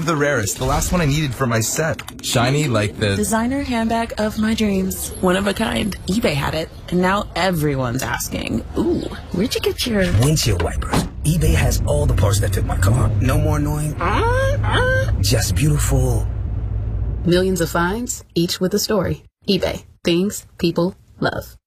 of the rarest. The last one I needed for my set. Shiny like the designer handbag of my dreams. One of a kind. eBay had it, and now everyone's asking, ooh, where'd you get your windshield wipers? eBay has all the parts that fit my car. No more annoying. Just beautiful. Millions of finds, each with a story. eBay. Things people love.